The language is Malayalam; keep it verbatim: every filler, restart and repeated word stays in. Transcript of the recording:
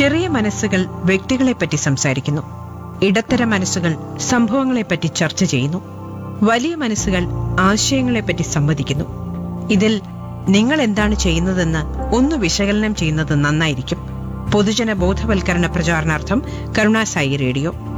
ചെറിയ മനസ്സുകൾ വ്യക്തികളെപ്പറ്റി സംസാരിക്കുന്നു. ഇടത്തരം മനസ്സുകൾ സംഭവങ്ങളെപ്പറ്റി ചർച്ച ചെയ്യുന്നു. വലിയ മനസ്സുകൾ ആശയങ്ങളെപ്പറ്റി സംവദിക്കുന്നു. ഇതിൽ നിങ്ങൾ എന്താണ് ചെയ്യുന്നതെന്ന് ഒന്ന് വിശകലനം ചെയ്യുന്നത് നന്നായിരിക്കും. പൊതുജന ബോധവൽക്കരണ പ്രചാരണാർത്ഥം കരുണാസായി റേഡിയോ.